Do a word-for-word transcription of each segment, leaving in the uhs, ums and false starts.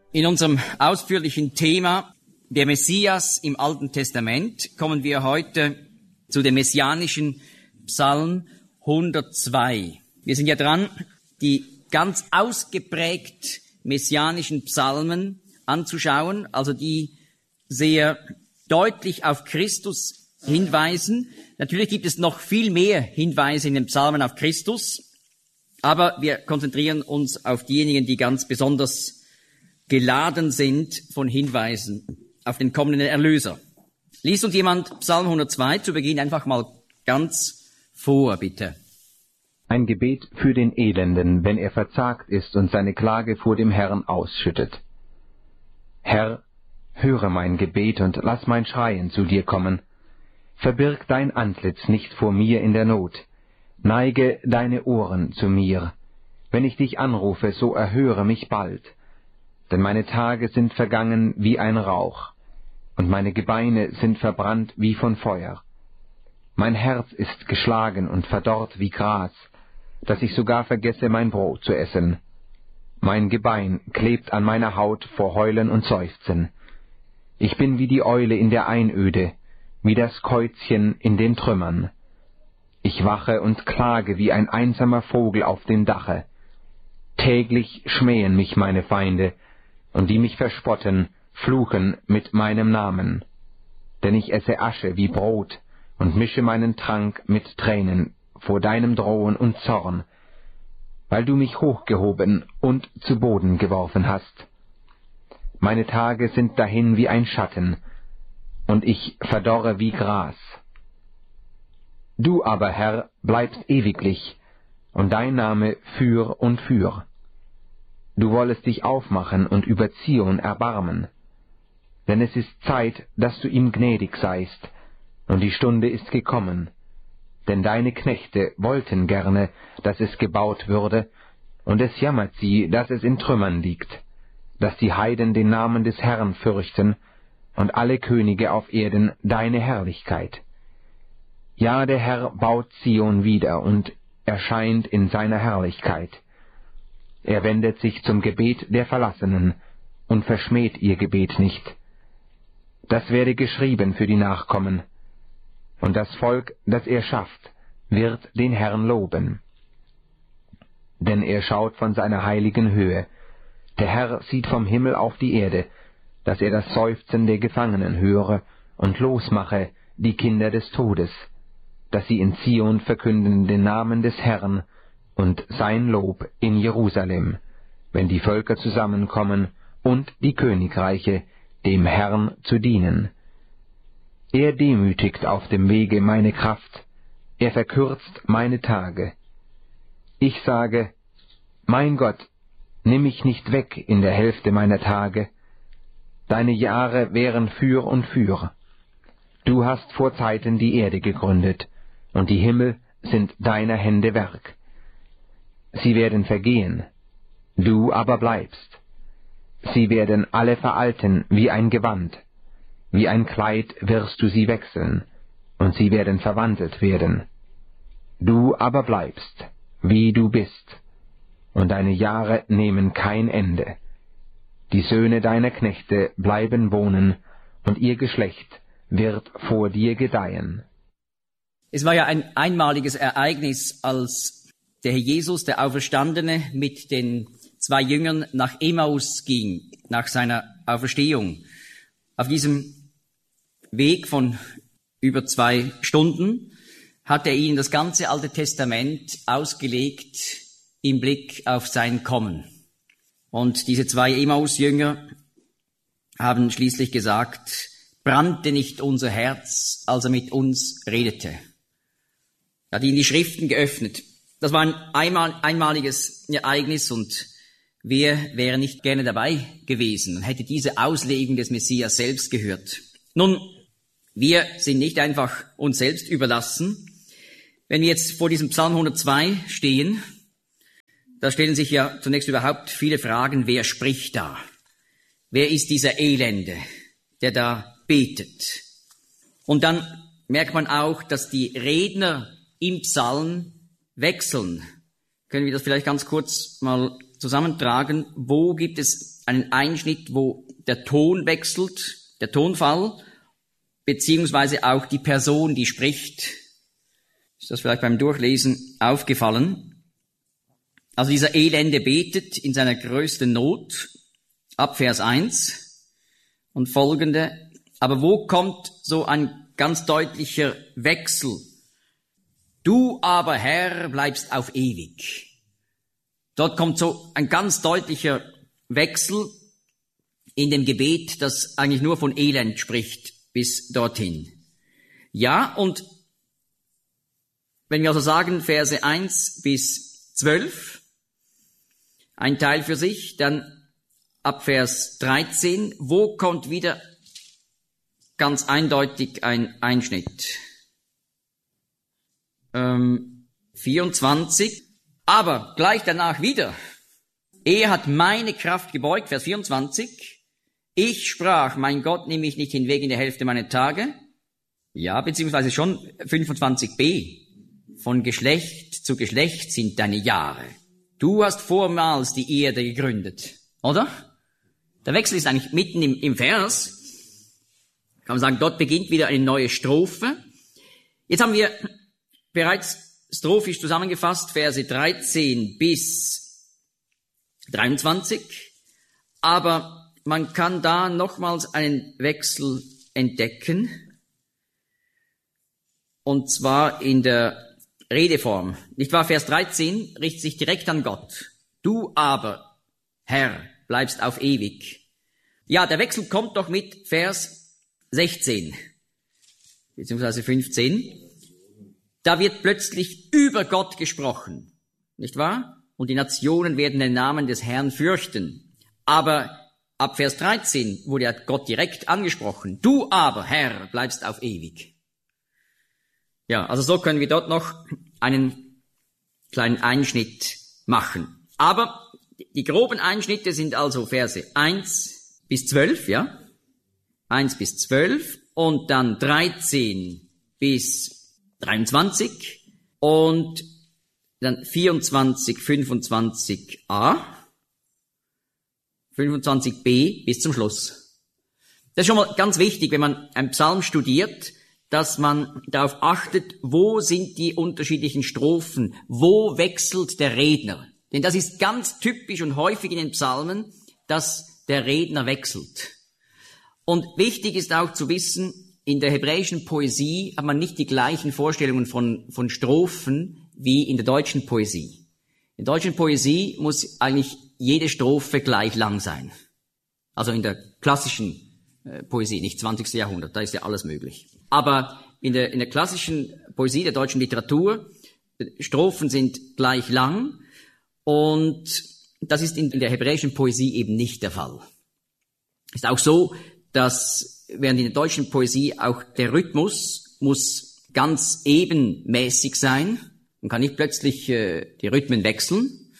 In unserem ausführlichen Thema der Messias im Alten Testament kommen wir heute zu dem messianischen Psalm hundertzwei. Wir sind ja dran, die ganz ausgeprägt messianischen Psalmen anzuschauen, also die sehr deutlich auf Christus hinweisen. Natürlich gibt es noch viel mehr Hinweise in den Psalmen auf Christus, aber wir konzentrieren uns auf diejenigen, die ganz besonders geladen sind von Hinweisen auf den kommenden Erlöser. Liest uns jemand Psalm hundertzwei zu Beginn einfach mal ganz vor, bitte. Ein Gebet für den Elenden, wenn er verzagt ist und seine Klage vor dem Herrn ausschüttet. Herr, höre mein Gebet und lass mein Schreien zu dir kommen. Verbirg dein Antlitz nicht vor mir in der Not. Neige deine Ohren zu mir. Wenn ich dich anrufe, so erhöre mich bald. Denn meine Tage sind vergangen wie ein Rauch, und meine Gebeine sind verbrannt wie von Feuer. Mein Herz ist geschlagen und verdorrt wie Gras, dass ich sogar vergesse, mein Brot zu essen. Mein Gebein klebt an meiner Haut vor Heulen und Seufzen. Ich bin wie die Eule in der Einöde, wie das Käuzchen in den Trümmern. Ich wache und klage wie ein einsamer Vogel auf dem Dache. Täglich schmähen mich meine Feinde, und die mich verspotten, fluchen mit meinem Namen. Denn ich esse Asche wie Brot und mische meinen Trank mit Tränen vor deinem Drohen und Zorn, weil du mich hochgehoben und zu Boden geworfen hast. Meine Tage sind dahin wie ein Schatten, und ich verdorre wie Gras. Du aber, Herr, bleibst ewiglich, und dein Name für und für. Du wollest dich aufmachen und über Zion erbarmen. Denn es ist Zeit, dass du ihm gnädig seist, und die Stunde ist gekommen. Denn deine Knechte wollten gerne, dass es gebaut würde, und es jammert sie, dass es in Trümmern liegt, dass die Heiden den Namen des Herrn fürchten, und alle Könige auf Erden deine Herrlichkeit. Ja, der Herr baut Zion wieder und erscheint in seiner Herrlichkeit. Er wendet sich zum Gebet der Verlassenen und verschmäht ihr Gebet nicht. Das werde geschrieben für die Nachkommen, und das Volk, das er schafft, wird den Herrn loben. Denn er schaut von seiner heiligen Höhe. Der Herr sieht vom Himmel auf die Erde, dass er das Seufzen der Gefangenen höre und losmache die Kinder des Todes, dass sie in Zion verkünden den Namen des Herrn und sein Lob in Jerusalem, wenn die Völker zusammenkommen und die Königreiche, dem Herrn zu dienen. Er demütigt auf dem Wege meine Kraft, er verkürzt meine Tage. Ich sage, mein Gott, nimm mich nicht weg in der Hälfte meiner Tage. Deine Jahre wären für und für. Du hast vor Zeiten die Erde gegründet, und die Himmel sind deiner Hände Werk. Sie werden vergehen, du aber bleibst. Sie werden alle veralten wie ein Gewand. Wie ein Kleid wirst du sie wechseln, und sie werden verwandelt werden. Du aber bleibst, wie du bist, und deine Jahre nehmen kein Ende. Die Söhne deiner Knechte bleiben wohnen, und ihr Geschlecht wird vor dir gedeihen. Es war ja ein einmaliges Ereignis, als der Herr Jesus, der Auferstandene, mit den zwei Jüngern nach Emmaus ging, nach seiner Auferstehung. Auf diesem Weg von über zwei Stunden hat er ihnen das ganze Alte Testament ausgelegt im Blick auf sein Kommen. Und diese zwei Emmaus-Jünger haben schließlich gesagt, brannte nicht unser Herz, als er mit uns redete. Er hat ihnen die Schriften geöffnet. Das war ein einmal, einmaliges Ereignis, und wer wäre nicht gerne dabei gewesen und hätte diese Auslegung des Messias selbst gehört. Nun, wir sind nicht einfach uns selbst überlassen. Wenn wir jetzt vor diesem Psalm hundertzwei stehen, da stellen sich ja zunächst überhaupt viele Fragen, wer spricht da? Wer ist dieser Elende, der da betet? Und dann merkt man auch, dass die Redner im Psalm wechseln. Können wir das vielleicht ganz kurz mal zusammentragen, wo gibt es einen Einschnitt, wo der Ton wechselt, der Tonfall, beziehungsweise auch die Person, die spricht. Ist das vielleicht beim Durchlesen aufgefallen? Also dieser Elende betet in seiner größten Not, ab Vers eins und folgende. Aber wo kommt so ein ganz deutlicher Wechsel? Du aber, Herr, bleibst auf ewig. Dort kommt so ein ganz deutlicher Wechsel in dem Gebet, das eigentlich nur von Elend spricht, bis dorthin. Ja, und wenn wir also sagen, Verse eins bis zwölf, ein Teil für sich, dann ab Vers dreizehn, wo kommt wieder ganz eindeutig ein Einschnitt? Ähm, vierundzwanzig, aber gleich danach wieder. Er hat meine Kraft gebeugt, Vers vierundzwanzig. Ich sprach, mein Gott, nimm mich nicht hinweg in der Hälfte meiner Tage. Ja, beziehungsweise schon fünfundzwanzig b. Von Geschlecht zu Geschlecht sind deine Jahre. Du hast vormals die Erde gegründet, oder? Der Wechsel ist eigentlich mitten im, im Vers. Kann man sagen, dort beginnt wieder eine neue Strophe. Jetzt haben wir bereits strophisch zusammengefasst, Verse dreizehn bis dreiundzwanzig. Aber man kann da nochmals einen Wechsel entdecken. Und zwar in der Redeform. Nicht wahr? Vers dreizehn richtet sich direkt an Gott. Du aber, Herr, bleibst auf ewig. Ja, der Wechsel kommt doch mit Vers sechzehn, beziehungsweise fünfzehn. Da wird plötzlich über Gott gesprochen, nicht wahr? Und die Nationen werden den Namen des Herrn fürchten. Aber ab Vers dreizehn wurde ja Gott direkt angesprochen. Du aber, Herr, bleibst auf ewig. Ja, also so können wir dort noch einen kleinen Einschnitt machen. Aber die groben Einschnitte sind also Verse eins bis zwölf, ja? eins bis zwölf und dann dreizehn bis dreiundzwanzig und dann vierundzwanzig, fünfundzwanzig a, fünfundzwanzig b bis zum Schluss. Das ist schon mal ganz wichtig, wenn man einen Psalm studiert, dass man darauf achtet, wo sind die unterschiedlichen Strophen, wo wechselt der Redner. Denn das ist ganz typisch und häufig in den Psalmen, dass der Redner wechselt. Und wichtig ist auch zu wissen, in der hebräischen Poesie hat man nicht die gleichen Vorstellungen von, von Strophen wie in der deutschen Poesie. In der deutschen Poesie muss eigentlich jede Strophe gleich lang sein. Also in der klassischen äh, Poesie, nicht zwanzigsten Jahrhundert, da ist ja alles möglich. Aber in der, in der klassischen Poesie, der deutschen Literatur, Strophen sind gleich lang und das ist in, in der hebräischen Poesie eben nicht der Fall. Ist auch so, dass während in der deutschen Poesie auch der Rhythmus muss ganz ebenmäßig sein. Man kann nicht plötzlich äh, die Rhythmen wechseln.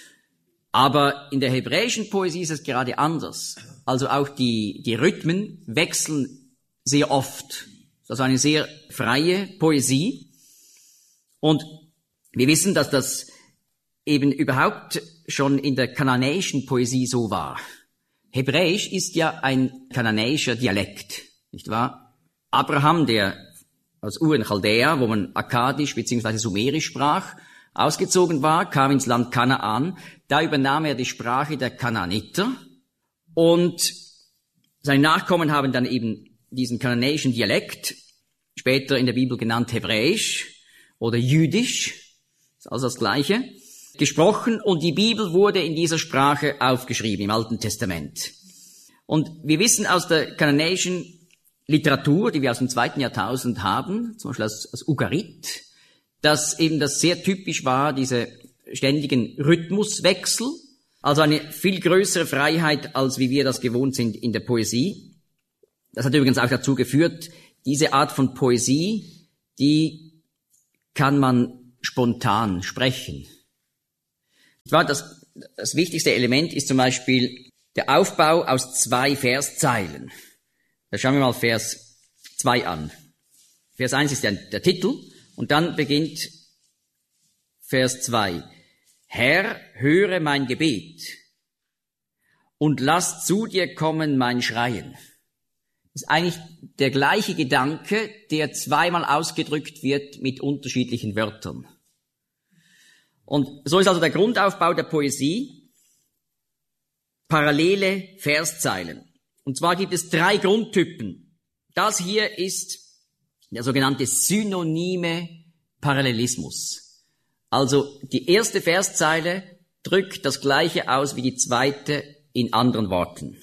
Aber in der hebräischen Poesie ist es gerade anders. Also auch die, die Rhythmen wechseln sehr oft. Also eine sehr freie Poesie. Und wir wissen, dass das eben überhaupt schon in der kanaanäischen Poesie so war. Hebräisch ist ja ein kanaanäischer Dialekt, nicht wahr? Abraham, der aus Ur in Chaldea, wo man akkadisch bzw. sumerisch sprach, ausgezogen war, kam ins Land Kanaan. Da übernahm er die Sprache der Kanaaniter und seine Nachkommen haben dann eben diesen kanaanäischen Dialekt, später in der Bibel genannt Hebräisch oder Jüdisch, ist also das Gleiche, gesprochen und die Bibel wurde in dieser Sprache aufgeschrieben im Alten Testament. Und wir wissen aus der kanaanäischen Literatur, die wir aus dem zweiten Jahrtausend haben, zum Beispiel aus, aus Ugarit, dass eben das sehr typisch war, diese ständigen Rhythmuswechsel, also eine viel größere Freiheit, als wie wir das gewohnt sind in der Poesie. Das hat übrigens auch dazu geführt, diese Art von Poesie, die kann man spontan sprechen. Das, das wichtigste Element ist zum Beispiel der Aufbau aus zwei Verszeilen. Da schauen wir mal Vers zwei an. Vers eins ist der, der Titel und dann beginnt Vers zwei. Herr, höre mein Gebet und lass zu dir kommen mein Schreien. Das ist eigentlich der gleiche Gedanke, der zweimal ausgedrückt wird mit unterschiedlichen Wörtern. Und so ist also der Grundaufbau der Poesie: parallele Verszeilen. Und zwar gibt es drei Grundtypen. Das hier ist der sogenannte synonyme Parallelismus. Also die erste Verszeile drückt das Gleiche aus wie die zweite in anderen Worten.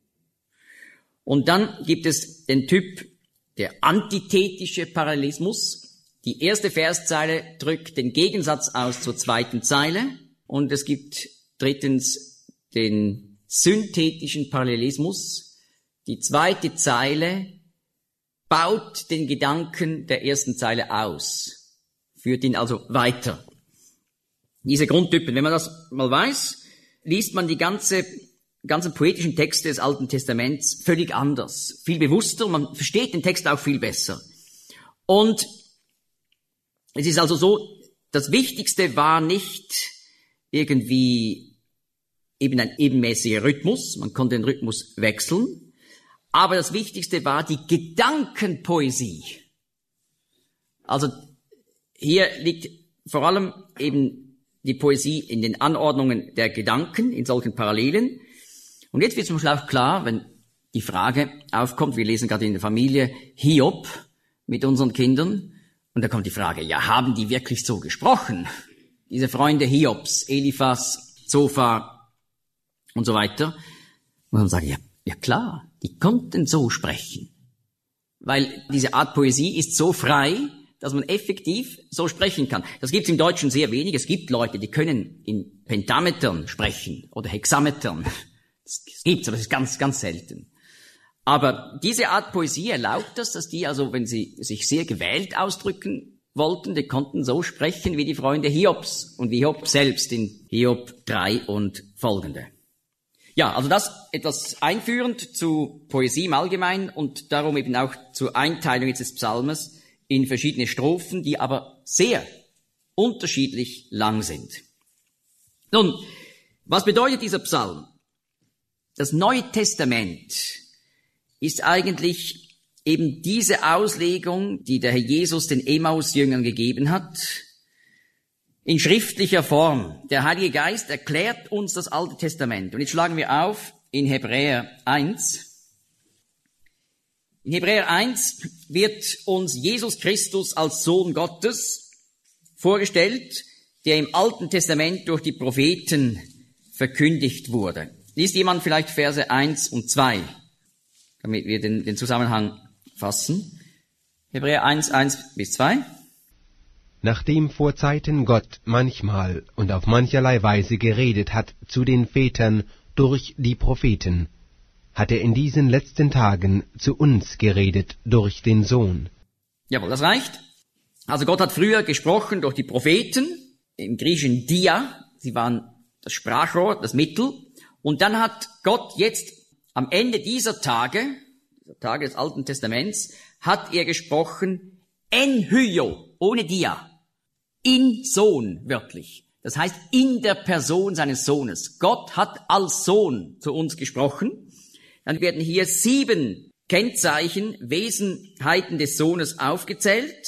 Und dann gibt es den Typ der antithetische Parallelismus. Die erste Verszeile drückt den Gegensatz aus zur zweiten Zeile. Und es gibt drittens den synthetischen Parallelismus. Die zweite Zeile baut den Gedanken der ersten Zeile aus, führt ihn also weiter. Diese Grundtypen, wenn man das mal weiß, liest man die ganze ganzen poetischen Texte des Alten Testaments völlig anders, viel bewusster, man versteht den Text auch viel besser. Und es ist also so, das Wichtigste war nicht irgendwie eben ein ebenmäßiger Rhythmus, man konnte den Rhythmus wechseln, aber das Wichtigste war die Gedankenpoesie. Also hier liegt vor allem eben die Poesie in den Anordnungen der Gedanken, in solchen Parallelen. Und jetzt wird zum Beispiel auch klar, wenn die Frage aufkommt, wir lesen gerade in der Familie Hiob mit unseren Kindern, und da kommt die Frage, ja, haben die wirklich so gesprochen? Diese Freunde Hiobs, Eliphas, Zophar und so weiter. Und dann sagen, ja, ja klar, die konnten so sprechen. Weil diese Art Poesie ist so frei, dass man effektiv so sprechen kann. Das gibt es im Deutschen sehr wenig. Es gibt Leute, die können in Pentametern sprechen oder Hexametern. Das gibt's, aber das ist ganz, ganz selten. Aber diese Art Poesie erlaubt das, dass die, also wenn sie sich sehr gewählt ausdrücken wollten, die konnten so sprechen wie die Freunde Hiobs und wie Hiob selbst in Hiob drei und folgende. Ja, also das etwas einführend zu Poesie im Allgemeinen und darum eben auch zur Einteilung jetzt des Psalmes in verschiedene Strophen, die aber sehr unterschiedlich lang sind. Nun, was bedeutet dieser Psalm? Das Neue Testament ist eigentlich eben diese Auslegung, die der Herr Jesus den Emmaus-Jüngern gegeben hat, in schriftlicher Form. Der Heilige Geist erklärt uns das Alte Testament. Und jetzt schlagen wir auf in Hebräer eins. In Hebräer eins wird uns Jesus Christus als Sohn Gottes vorgestellt, der im Alten Testament durch die Propheten verkündigt wurde. Liest jemand vielleicht Verse eins und zwei, damit wir den, den Zusammenhang fassen. Hebräer eins, eins bis zwei. Nachdem vor Zeiten Gott manchmal und auf mancherlei Weise geredet hat zu den Vätern durch die Propheten, hat er in diesen letzten Tagen zu uns geredet durch den Sohn. Jawohl, das reicht. Also Gott hat früher gesprochen durch die Propheten, im Griechischen Dia, sie waren das Sprachrohr, das Mittel. Und dann hat Gott jetzt am Ende dieser Tage, dieser Tage des Alten Testaments, hat er gesprochen en hyo, ohne Dia, in Sohn, wörtlich. Das heißt, in der Person seines Sohnes. Gott hat als Sohn zu uns gesprochen. Dann werden hier sieben Kennzeichen, Wesenheiten des Sohnes aufgezählt.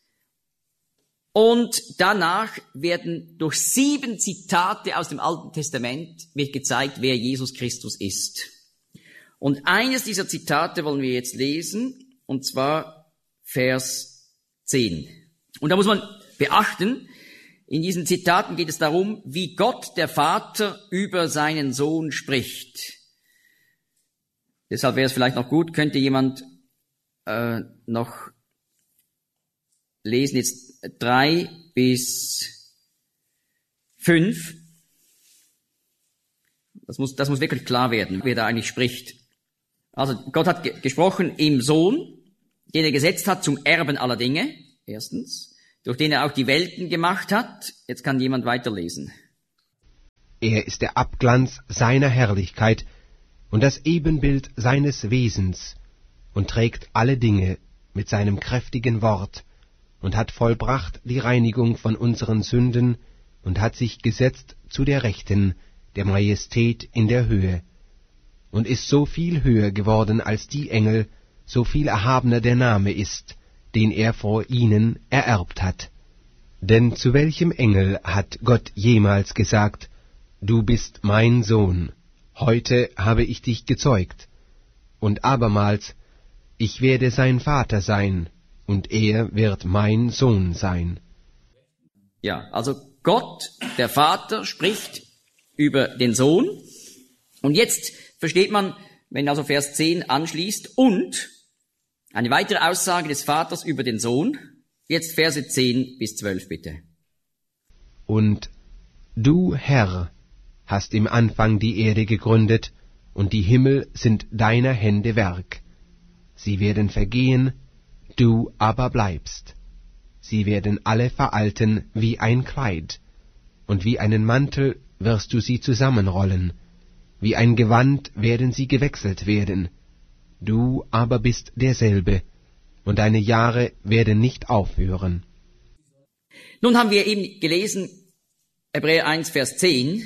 Und danach werden durch sieben Zitate aus dem Alten Testament wird gezeigt, wer Jesus Christus ist. Und eines dieser Zitate wollen wir jetzt lesen, und zwar Vers zehn. Und da muss man beachten, in diesen Zitaten geht es darum, wie Gott, der Vater, über seinen Sohn spricht. Deshalb wäre es vielleicht noch gut, könnte jemand äh, noch lesen jetzt drei bis fünf. Das muss, das muss wirklich klar werden, wer da eigentlich spricht. Also Gott hat ge- gesprochen im Sohn, den er gesetzt hat zum Erben aller Dinge, erstens, durch den er auch die Welten gemacht hat. Jetzt kann jemand weiterlesen. Er ist der Abglanz seiner Herrlichkeit und das Ebenbild seines Wesens und trägt alle Dinge mit seinem kräftigen Wort und hat vollbracht die Reinigung von unseren Sünden, und hat sich gesetzt zu der Rechten der Majestät in der Höhe, und ist so viel höher geworden als die Engel, so viel erhabener der Name ist, den er vor ihnen ererbt hat. Denn zu welchem Engel hat Gott jemals gesagt, du bist mein Sohn, heute habe ich dich gezeugt, und abermals, ich werde sein Vater sein, und er wird mein Sohn sein. Ja, also Gott, der Vater, spricht über den Sohn. Und jetzt versteht man, wenn also Vers zehn anschließt, und eine weitere Aussage des Vaters über den Sohn. Jetzt Verse zehn bis zwölf bitte. Und du, Herr, hast im Anfang die Erde gegründet, und die Himmel sind deiner Hände Werk. Sie werden vergehen, du aber bleibst. Sie werden alle veralten wie ein Kleid, und wie einen Mantel wirst du sie zusammenrollen, wie ein Gewand werden sie gewechselt werden. Du aber bist derselbe, und deine Jahre werden nicht aufhören. Nun haben wir eben gelesen, Hebräer eins, Vers zehn.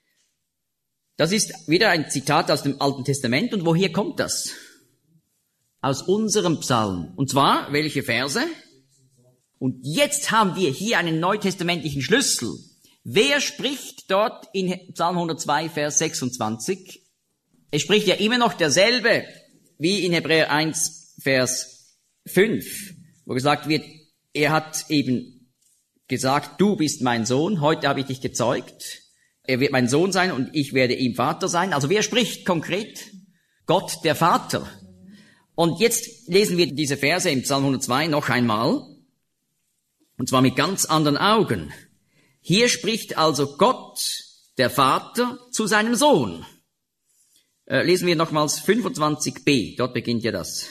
Das ist wieder ein Zitat aus dem Alten Testament. Und woher kommt das? Aus unserem Psalm. Und zwar, welche Verse? Und jetzt haben wir hier einen neutestamentlichen Schlüssel. Wer spricht dort in Psalm hundertzwei, Vers sechsundzwanzig? Es spricht ja immer noch derselbe wie in Hebräer eins, Vers fünf, wo gesagt wird, er hat eben gesagt, du bist mein Sohn, heute habe ich dich gezeugt. Er wird mein Sohn sein und ich werde ihm Vater sein. Also wer spricht konkret? Gott, der Vater. Und jetzt lesen wir diese Verse im Psalm hundertzwei noch einmal, und zwar mit ganz anderen Augen. Hier spricht also Gott, der Vater, zu seinem Sohn. Äh, lesen wir nochmals fünfundzwanzig b, dort beginnt ja das.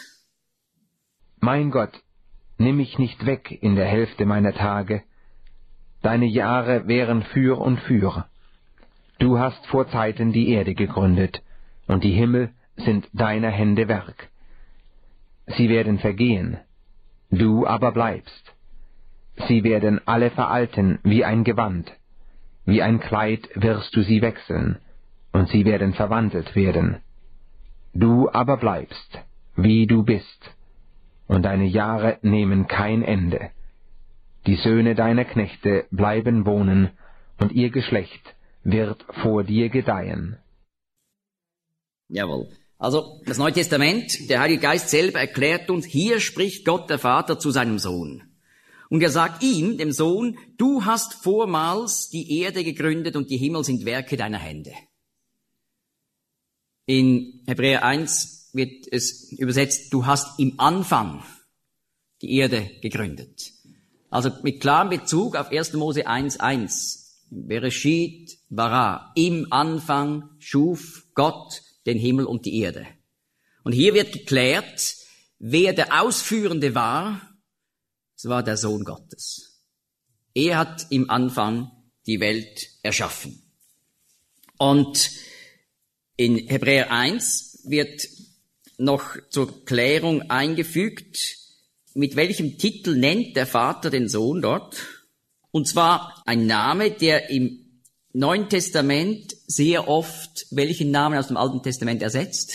Mein Gott, nimm mich nicht weg in der Hälfte meiner Tage. Deine Jahre wären für und für. Du hast vor Zeiten die Erde gegründet, und die Himmel sind deiner Hände Werk. Sie werden vergehen, du aber bleibst. Sie werden alle veralten wie ein Gewand. Wie ein Kleid wirst du sie wechseln, und sie werden verwandelt werden. Du aber bleibst, wie du bist, und deine Jahre nehmen kein Ende. Die Söhne deiner Knechte bleiben wohnen, und ihr Geschlecht wird vor dir gedeihen. Jawohl. Also das Neue Testament, der Heilige Geist selber erklärt uns, hier spricht Gott der Vater zu seinem Sohn. Und er sagt ihm, dem Sohn, du hast vormals die Erde gegründet und die Himmel sind Werke deiner Hände. In Hebräer eins wird es übersetzt, du hast im Anfang die Erde gegründet. Also mit klarem Bezug auf erster Mose eins eins. Bereshit bara, im Anfang schuf Gott den Himmel und die Erde. Und hier wird geklärt, wer der Ausführende war. Es war der Sohn Gottes. Er hat im Anfang die Welt erschaffen. Und in Hebräer eins wird noch zur Klärung eingefügt, mit welchem Titel nennt der Vater den Sohn dort? Und zwar ein Name, der im Neuen Testament sehr oft welchen Namen aus dem Alten Testament ersetzt?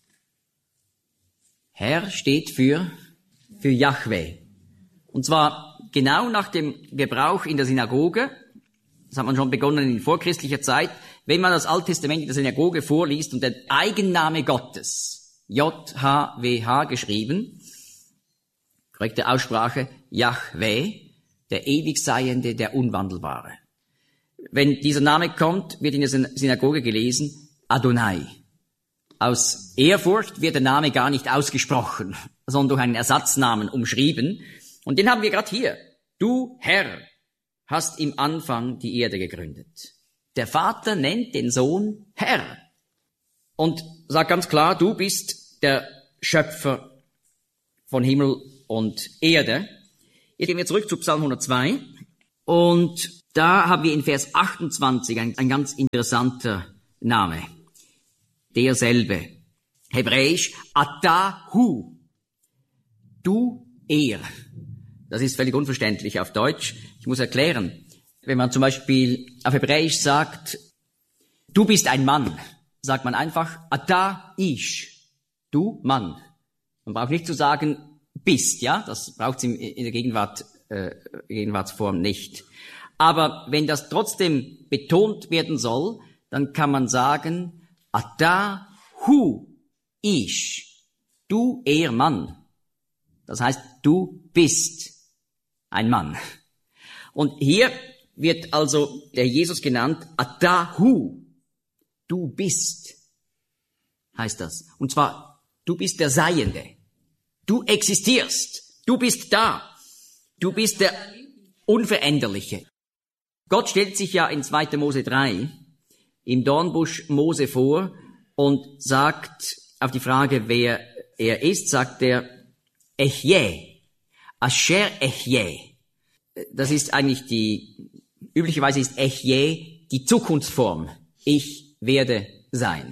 Herr steht für, für Jahwe. Und zwar genau nach dem Gebrauch in der Synagoge, das hat man schon begonnen in vorchristlicher Zeit, wenn man das Alte Testament in der Synagoge vorliest und der Eigenname Gottes, J H W H geschrieben, korrekte Aussprache, Jahwe, der Ewigseiende, der Unwandelbare. Wenn dieser Name kommt, wird in der Synagoge gelesen, Adonai. Aus Ehrfurcht wird der Name gar nicht ausgesprochen, sondern durch einen Ersatznamen umschrieben. Und den haben wir gerade hier. Du, Herr, hast im Anfang die Erde gegründet. Der Vater nennt den Sohn Herr und sagt ganz klar, du bist der Schöpfer von Himmel und Erde. Jetzt gehen wir zurück zu Psalm hundertzwei und da haben wir in Vers achtundzwanzig ein, ein ganz interessanter Name. Derselbe. Hebräisch, Atahu. Du, er. Das ist völlig unverständlich auf Deutsch. Ich muss erklären. Wenn man zum Beispiel auf Hebräisch sagt, du bist ein Mann, sagt man einfach, Ata ish, du Mann. Man braucht nicht zu sagen, bist, ja, das braucht es in der Gegenwart, äh, Gegenwartsform nicht. Aber wenn das trotzdem betont werden soll, dann kann man sagen, Ata hu ish, du er Mann. Das heißt, du bist ein Mann. Und hier wird also der Jesus genannt, Ata hu, du bist, heißt das. Und zwar, du bist der Seiende. Du existierst. Du bist da. Du bist der Unveränderliche. Gott stellt sich ja in zweiter Mose drei im Dornbusch Mose vor und sagt auf die Frage, wer er ist, sagt er, Echye, Asher Echye. Das ist eigentlich die, üblicherweise ist Echye die Zukunftsform. Ich werde sein.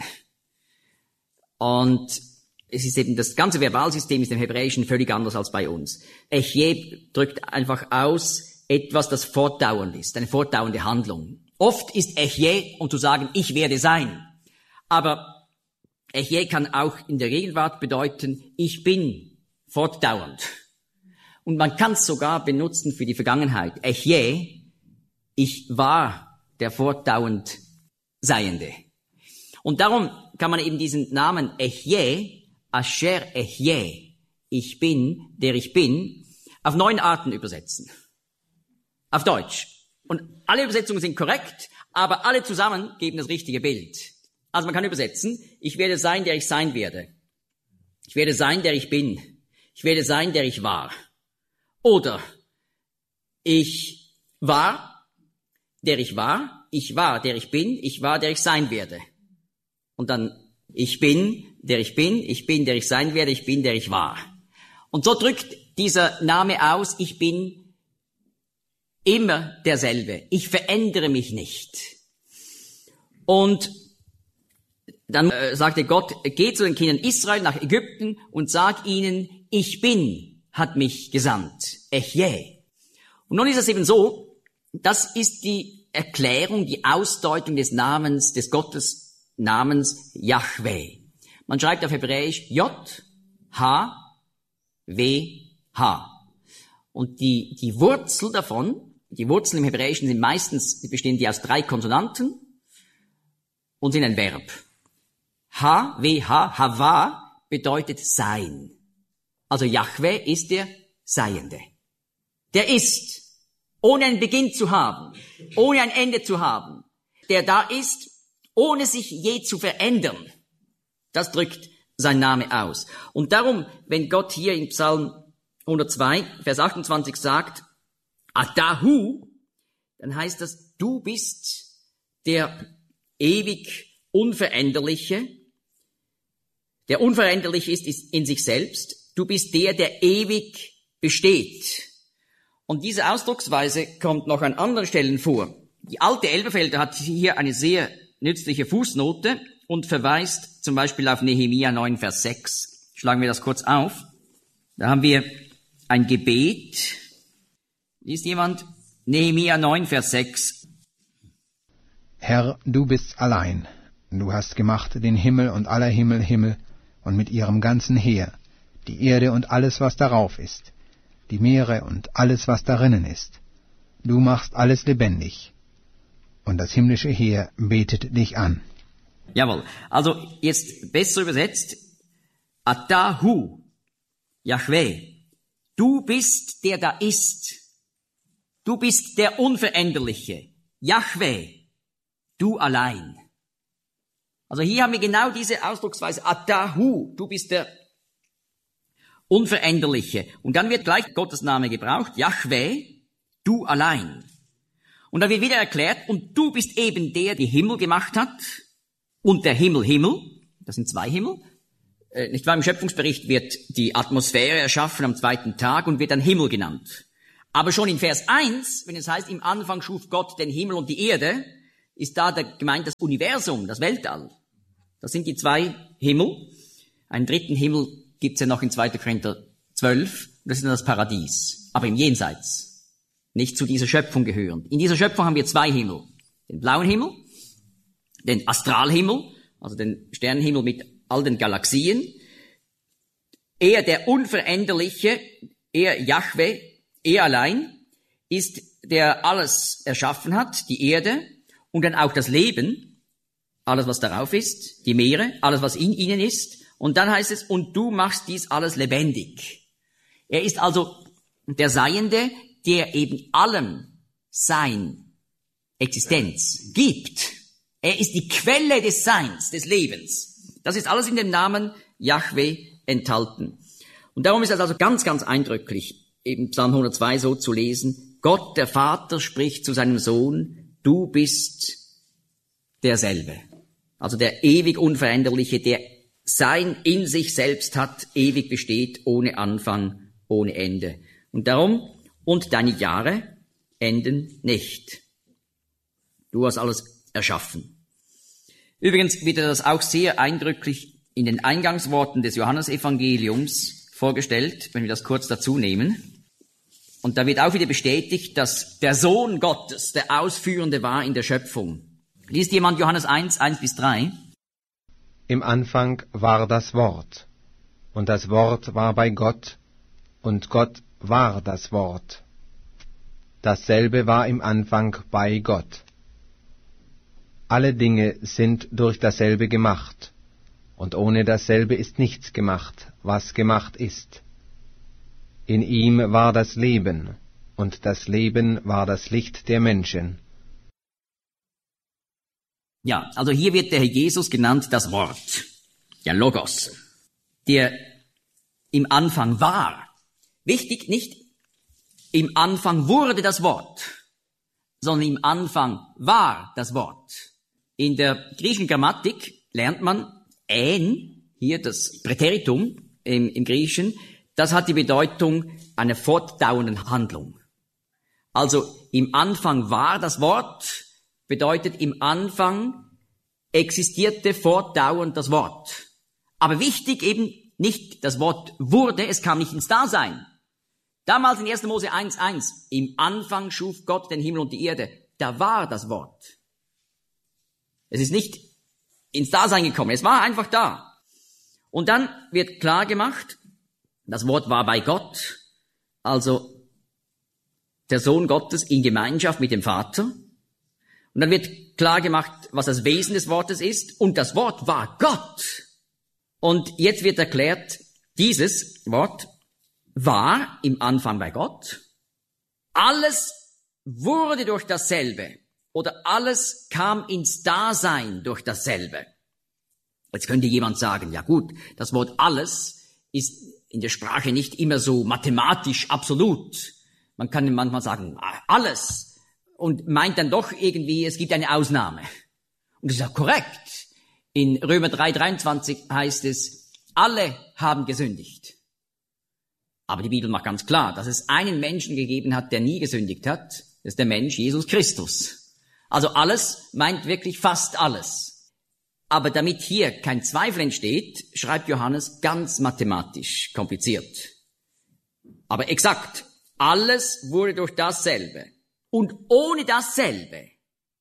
Und es ist eben, das ganze Verbalsystem ist im Hebräischen völlig anders als bei uns. Echye drückt einfach aus etwas, das fortdauernd ist, eine fortdauernde Handlung. Oft ist Echye, um zu sagen, ich werde sein. Aber Echye kann auch in der Gegenwart bedeuten, ich bin fortdauernd. Und man kann es sogar benutzen für die Vergangenheit. Echye, ich war der fortdauernd Seiende. Und darum kann man eben diesen Namen Echye, Asher Echye, ich bin, der ich bin, auf neun Arten übersetzen. Auf Deutsch. Und alle Übersetzungen sind korrekt, aber alle zusammen geben das richtige Bild. Also man kann übersetzen, ich werde sein, der ich sein werde. Ich werde sein, der ich bin. Ich werde sein, der ich war. Oder ich war, der ich war. Ich war, der ich bin. Ich war, der ich sein werde. Und dann ich bin, der ich bin. Ich bin, der ich sein werde. Ich bin, der ich war. Und so drückt dieser Name aus, ich bin immer derselbe. Ich verändere mich nicht. Und dann äh, sagte Gott, geh zu den Kindern Israel nach Ägypten und sag ihnen, ich bin, hat mich gesandt. Echye. Und nun ist es eben so, das ist die Erklärung, die Ausdeutung des Namens, des Gottesnamens Yahweh. Man schreibt auf Hebräisch J, H, W, H. Und die, die Wurzel davon, die Wurzeln im Hebräischen sind meistens, bestehen die aus drei Konsonanten und sind ein Verb. H, W, H, Hava bedeutet sein. Also Yahweh ist der Seiende. Der ist, ohne einen Beginn zu haben, ohne ein Ende zu haben. Der da ist, ohne sich je zu verändern. Das drückt sein Name aus. Und darum, wenn Gott hier in Psalm hundertzwei, Vers achtundzwanzig sagt, Atahu, dann heißt das, du bist der ewig Unveränderliche. Der unveränderlich ist, ist in sich selbst. Du bist der, der ewig besteht. Und diese Ausdrucksweise kommt noch an anderen Stellen vor. Die alte Elberfelder hat hier eine sehr nützliche Fußnote und verweist zum Beispiel auf Nehemia neun, Vers sechs. Schlagen wir das kurz auf. Da haben wir ein Gebet. Liest jemand? Nehemia neun, Vers sechs. Herr, du bist allein. Du hast gemacht den Himmel und aller Himmel Himmel und mit ihrem ganzen Heer, die Erde und alles, was darauf ist, die Meere und alles, was darinnen ist. Du machst alles lebendig. Und das himmlische Heer betet dich an. Jawohl. Also jetzt besser übersetzt. Atahu, Yahweh. Du bist, der da ist. Du bist der Unveränderliche. Yahweh. Du allein. Also hier haben wir genau diese Ausdrucksweise. Atahu. Du bist der Unveränderliche. Und dann wird gleich Gottes Name gebraucht. Yahweh. Du allein. Und dann wird wieder erklärt, und du bist eben der, der die Himmel gemacht hat, und der Himmel Himmel, das sind zwei Himmel, äh, nicht wahr, im Schöpfungsbericht wird die Atmosphäre erschaffen am zweiten Tag und wird dann Himmel genannt. Aber schon in Vers eins, wenn es heißt, im Anfang schuf Gott den Himmel und die Erde, ist da der, gemeint das Universum, das Weltall. Das sind die zwei Himmel. Einen dritten Himmel gibt's ja noch in zweiter Korinther zwölf, das ist dann das Paradies, aber im Jenseits. nicht zu dieser Schöpfung gehören. In dieser Schöpfung haben wir zwei Himmel. Den blauen Himmel, den Astralhimmel, also den Sternenhimmel mit all den Galaxien. Er, der Unveränderliche, er Jahwe, er allein, ist, der alles erschaffen hat, die Erde und dann auch das Leben, alles was darauf ist, die Meere, alles was in ihnen ist. Und dann heißt es, und du machst dies alles lebendig. Er ist also der Seiende, der eben allem Sein, Existenz gibt. Er ist die Quelle des Seins, des Lebens. Das ist alles in dem Namen Jahwe enthalten. Und darum ist es also ganz, ganz eindrücklich, eben Psalm hundertzwei so zu lesen. Gott, der Vater, spricht zu seinem Sohn, du bist derselbe. Also der ewig Unveränderliche, der Sein in sich selbst hat, ewig besteht, ohne Anfang, ohne Ende. Und darum, und deine Jahre enden nicht. Du hast alles erschaffen. Übrigens wird das auch sehr eindrücklich in den Eingangsworten des Johannesevangeliums vorgestellt, wenn wir das kurz dazu nehmen. Und da wird auch wieder bestätigt, dass der Sohn Gottes der Ausführende war in der Schöpfung. Liest jemand Johannes eins, eins bis drei? Im Anfang war das Wort, und das Wort war bei Gott, und Gott war das Wort. Dasselbe war im Anfang bei Gott. Alle Dinge sind durch dasselbe gemacht, und ohne dasselbe ist nichts gemacht, was gemacht ist. In ihm war das Leben, und das Leben war das Licht der Menschen. Ja, also hier wird der Herr Jesus genannt das Wort, der Logos, der im Anfang war. Wichtig, nicht im Anfang wurde das Wort, sondern im Anfang war das Wort. In der griechischen Grammatik lernt man ein, hier das Präteritum im, im Griechischen, das hat die Bedeutung einer fortdauernden Handlung. Also im Anfang war das Wort, bedeutet im Anfang existierte fortdauernd das Wort. Aber wichtig eben nicht das Wort wurde, es kam nicht ins Dasein. Damals in erster Mose eins, eins, im Anfang schuf Gott den Himmel und die Erde, da war das Wort. Es ist nicht ins Dasein gekommen, es war einfach da. Und dann wird klar gemacht, das Wort war bei Gott, also der Sohn Gottes in Gemeinschaft mit dem Vater. Und dann wird klar gemacht, was das Wesen des Wortes ist. Und das Wort war Gott. Und jetzt wird erklärt, dieses Wort war im Anfang bei Gott. Alles wurde durch dasselbe oder alles kam ins Dasein durch dasselbe. Jetzt könnte jemand sagen, ja gut, das Wort alles ist in der Sprache nicht immer so mathematisch absolut. Man kann manchmal sagen, alles, und meint dann doch irgendwie, es gibt eine Ausnahme. Und das ist auch korrekt. In Römer drei, dreiundzwanzig heißt es, alle haben gesündigt. Aber die Bibel macht ganz klar, dass es einen Menschen gegeben hat, der nie gesündigt hat. Das ist der Mensch Jesus Christus. Also alles meint wirklich fast alles. Aber damit hier kein Zweifel entsteht, schreibt Johannes ganz mathematisch kompliziert. Aber exakt, alles wurde durch dasselbe. Und ohne dasselbe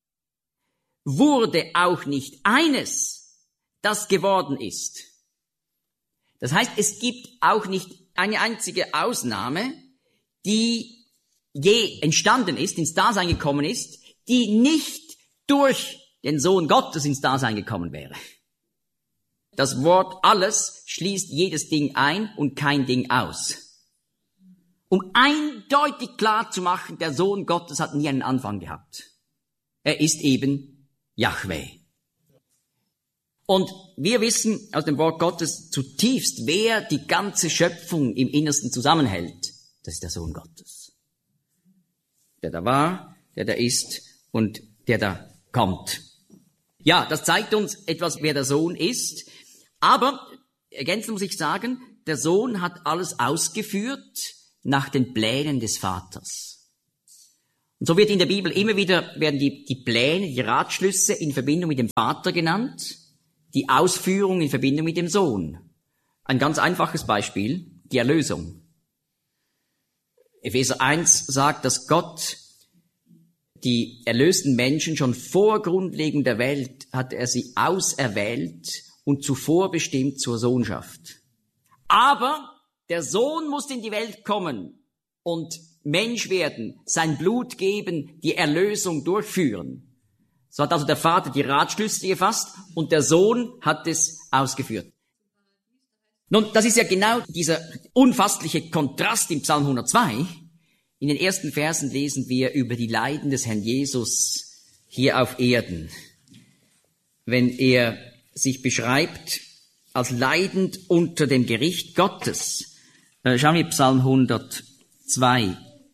wurde auch nicht eines, das geworden ist. Das heißt, es gibt auch nicht eine einzige Ausnahme, die je entstanden ist, ins Dasein gekommen ist, die nicht durch den Sohn Gottes ins Dasein gekommen wäre. Das Wort alles schließt jedes Ding ein und kein Ding aus. Um eindeutig klar zu machen, der Sohn Gottes hat nie einen Anfang gehabt. Er ist eben Jahwe. Und wir wissen aus dem Wort Gottes zutiefst, wer die ganze Schöpfung im Innersten zusammenhält. Das ist der Sohn Gottes. Der da war, der da ist und der da kommt. Ja, das zeigt uns etwas, wer der Sohn ist. Aber ergänzend muss ich sagen, der Sohn hat alles ausgeführt nach den Plänen des Vaters. Und so wird in der Bibel immer wieder, werden die, die Pläne, die Ratschlüsse in Verbindung mit dem Vater genannt, die Ausführung in Verbindung mit dem Sohn. Ein ganz einfaches Beispiel, die Erlösung. Epheser eins sagt, dass Gott die erlösten Menschen schon vor Grundlegung der Welt hat er sie auserwählt und zuvor bestimmt zur Sohnschaft. Aber der Sohn muss in die Welt kommen und Mensch werden, sein Blut geben, die Erlösung durchführen. So hat also der Vater die Ratschlüsse gefasst und der Sohn hat es ausgeführt. Nun, das ist ja genau dieser unfassliche Kontrast im Psalm hundertzwei. In den ersten Versen lesen wir über die Leiden des Herrn Jesus hier auf Erden. Wenn er sich beschreibt als leidend unter dem Gericht Gottes. Äh, schauen wir Psalm hundertzwei,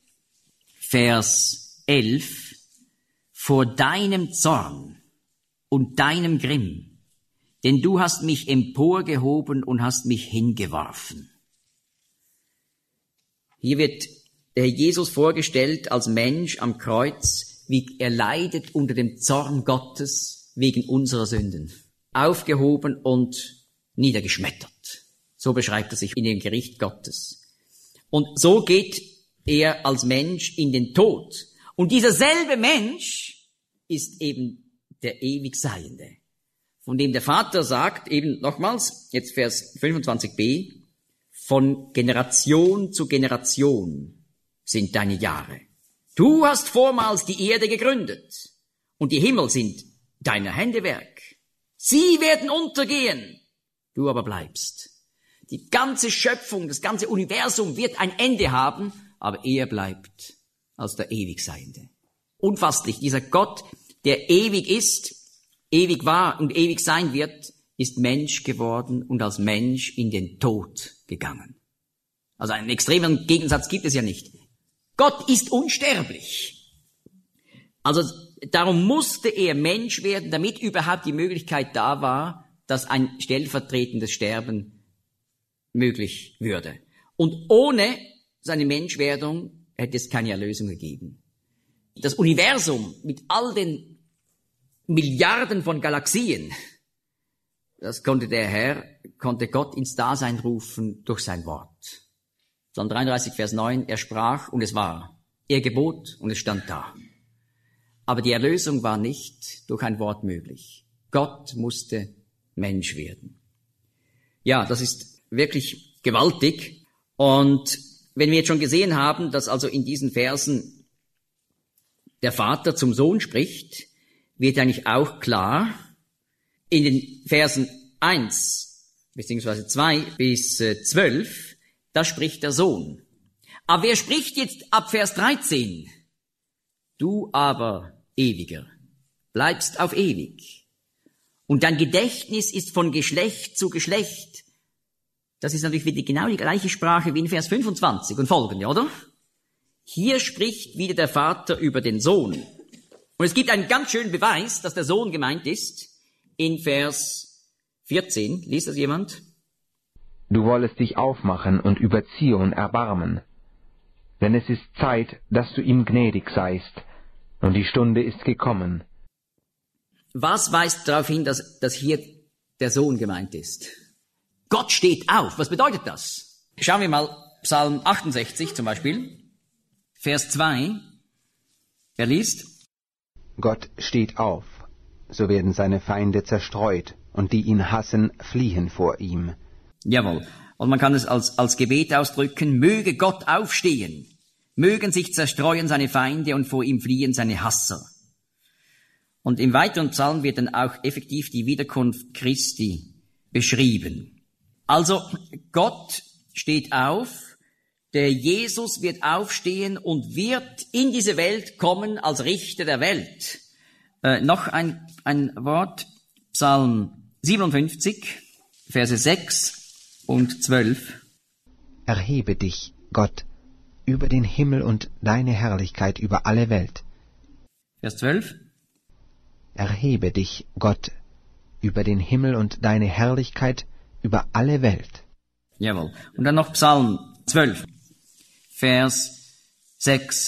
Vers elf. Vor deinem Zorn und deinem Grimm, denn du hast mich emporgehoben und hast mich hingeworfen. Hier wird der Herr Jesus vorgestellt als Mensch am Kreuz, wie er leidet unter dem Zorn Gottes wegen unserer Sünden. Aufgehoben und niedergeschmettert. So beschreibt er sich in dem Gericht Gottes. Und so geht er als Mensch in den Tod. Und dieser selbe Mensch ist eben der ewig Seiende, von dem der Vater sagt, eben nochmals, jetzt Vers fünfundzwanzig b, von Generation zu Generation sind deine Jahre. Du hast vormals die Erde gegründet und die Himmel sind deiner Hände Werk. Sie werden untergehen, du aber bleibst. Die ganze Schöpfung, das ganze Universum wird ein Ende haben, aber er bleibt als der Ewigseiende. Unfasslich, dieser Gott, der ewig ist, ewig war und ewig sein wird, ist Mensch geworden und als Mensch in den Tod gegangen. Also einen extremen Gegensatz gibt es ja nicht. Gott ist unsterblich. Also darum musste er Mensch werden, damit überhaupt die Möglichkeit da war, dass ein stellvertretendes Sterben möglich würde. Und ohne seine Menschwerdung hätte es keine Erlösung gegeben. Das Universum mit all den Milliarden von Galaxien, das konnte der Herr, konnte Gott ins Dasein rufen durch sein Wort. Psalm dreiunddreißig, Vers neun, er sprach und es war. Er gebot und es stand da. Aber die Erlösung war nicht durch ein Wort möglich. Gott musste Mensch werden. Ja, das ist wirklich gewaltig. Und wenn wir jetzt schon gesehen haben, dass also in diesen Versen der Vater zum Sohn spricht, wird eigentlich auch klar, in den Versen eins beziehungsweise zwei bis zwölf, da spricht der Sohn. Aber wer spricht jetzt ab Vers dreizehn? Du aber, Ewiger, bleibst auf ewig. Und dein Gedächtnis ist von Geschlecht zu Geschlecht. Das ist natürlich wieder genau die gleiche Sprache wie in Vers fünfundzwanzig und folgende, oder? Hier spricht wieder der Vater über den Sohn. Und es gibt einen ganz schönen Beweis, dass der Sohn gemeint ist, in Vers vierzehn. Liest das jemand? Du wollest dich aufmachen und über Zion erbarmen. Denn es ist Zeit, dass du ihm gnädig seist, und die Stunde ist gekommen. Was weist darauf hin, dass, dass hier der Sohn gemeint ist? Gott steht auf. Was bedeutet das? Schauen wir mal Psalm achtundsechzig zum Beispiel, Vers zwei. Wer liest? Gott steht auf, so werden seine Feinde zerstreut, und die ihn hassen, fliehen vor ihm. Jawohl. Und man kann es als, als Gebet ausdrücken, möge Gott aufstehen, mögen sich zerstreuen seine Feinde und vor ihm fliehen seine Hasser. Und im weiteren Psalm wird dann auch effektiv die Wiederkunft Christi beschrieben. Also Gott steht auf, der Jesus wird aufstehen und wird in diese Welt kommen als Richter der Welt. Äh, noch ein, ein Wort, Psalm siebenundfünfzig, Verse sechs und zwölf. Erhebe dich, Gott, über den Himmel und deine Herrlichkeit über alle Welt. Vers zwölf. Erhebe dich, Gott, über den Himmel und deine Herrlichkeit über alle Welt. Jawohl. Und dann noch Psalm zwölf, Vers sechs.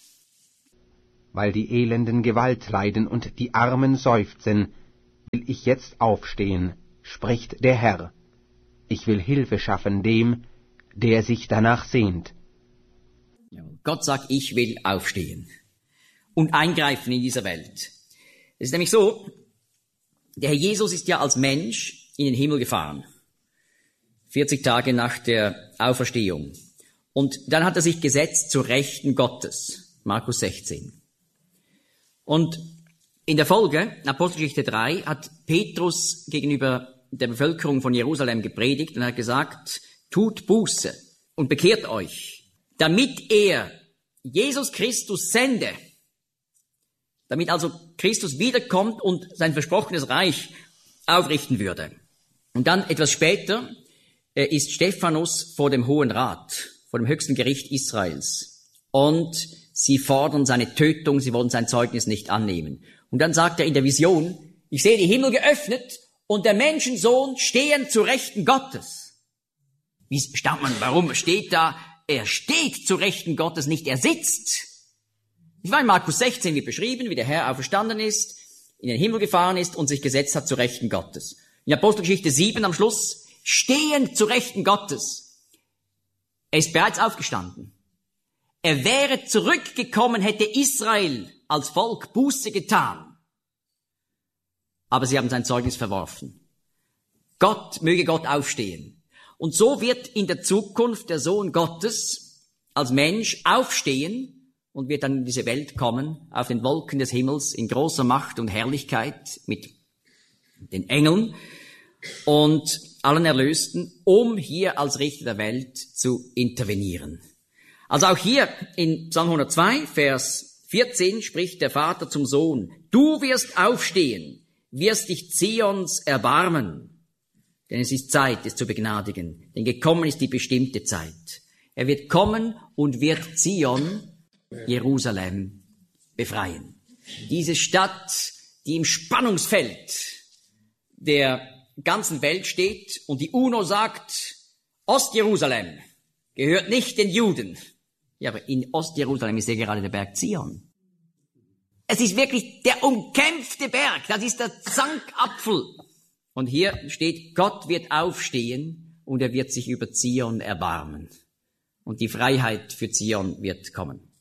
Weil die Elenden Gewalt leiden und die Armen seufzen, will ich jetzt aufstehen, spricht der Herr. Ich will Hilfe schaffen dem, der sich danach sehnt. Gott sagt, ich will aufstehen und eingreifen in dieser Welt. Es ist nämlich so, der Herr Jesus ist ja als Mensch in den Himmel gefahren. vierzig Tage nach der Auferstehung. Und dann hat er sich gesetzt zur Rechten Gottes. Markus sechzehn. Und in der Folge, Apostelgeschichte drei, hat Petrus gegenüber der Bevölkerung von Jerusalem gepredigt und hat gesagt, tut Buße und bekehrt euch, damit er Jesus Christus sende, damit also Christus wiederkommt und sein versprochenes Reich aufrichten würde. Und dann etwas später ist Stephanus vor dem Hohen Rat, vor dem höchsten Gericht Israels. Und sie fordern seine Tötung, sie wollen sein Zeugnis nicht annehmen. Und dann sagt er in der Vision, ich sehe die Himmel geöffnet und der Menschensohn stehen zu Rechten Gottes. Wie staunt man, warum steht da, er steht zu Rechten Gottes, nicht er sitzt? Ich war in Markus sechzehn wird beschrieben, wie der Herr auferstanden ist, in den Himmel gefahren ist und sich gesetzt hat zu Rechten Gottes. In Apostelgeschichte sieben am Schluss, stehend zu Rechten Gottes. Er ist bereits aufgestanden. Er wäre zurückgekommen, hätte Israel als Volk Buße getan. Aber sie haben sein Zeugnis verworfen. Gott, möge Gott aufstehen. Und so wird in der Zukunft der Sohn Gottes als Mensch aufstehen und wird dann in diese Welt kommen, auf den Wolken des Himmels, in großer Macht und Herrlichkeit mit den Engeln und allen Erlösten, um hier als Richter der Welt zu intervenieren. Also auch hier in Psalm hundertzwei, Vers vierzehn, spricht der Vater zum Sohn, du wirst aufstehen, wirst dich Zions erbarmen, denn es ist Zeit, es zu begnadigen, denn gekommen ist die bestimmte Zeit. Er wird kommen und wird Zion, Jerusalem, befreien. Diese Stadt, die im Spannungsfeld der ganzen Welt steht und die UNO sagt, Ostjerusalem gehört nicht den Juden. Ja, aber in Ostjerusalem ist ja gerade der Berg Zion. Es ist wirklich der umkämpfte Berg, das ist der Zankapfel. Und hier steht, Gott wird aufstehen und er wird sich über Zion erbarmen. Und die Freiheit für Zion wird kommen.